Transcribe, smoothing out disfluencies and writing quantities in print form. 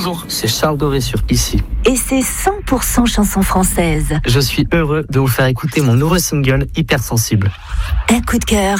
Bonjour, c'est Charles Doré sur Ici. Et c'est 100% chanson française. Je suis heureux de vous faire écouter mon nouveau single Hypersensible. Un coup de cœur